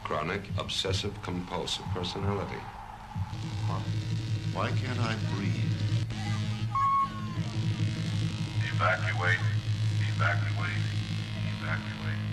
chronic obsessive compulsive personality. Why can't I breathe? Evacuate, evacuate, evacuate.